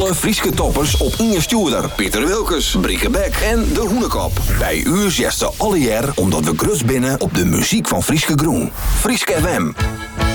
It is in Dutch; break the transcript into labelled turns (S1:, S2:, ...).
S1: Alle Frieske toppers op Inge Stuurder, Pieter Wilkes, Brieke Beck en De Hoenekop. Bij u zegt ze alle jaar omdat we grus binnen op de muziek van Frieske Groen. Frieske FM.